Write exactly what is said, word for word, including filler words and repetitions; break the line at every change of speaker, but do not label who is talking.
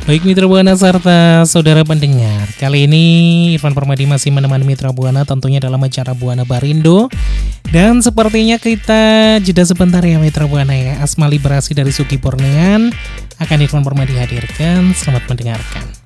Baik Mitra Buana serta saudara pendengar, kali ini Irfan Permadi masih menemani Mitra Buana tentunya dalam acara Buana Barindo. Dan sepertinya kita jeda sebentar ya Mitra Buana ya. Asma Liberasi dari Sugi Bornean akan Irfan Permadi hadirkan, selamat mendengarkan.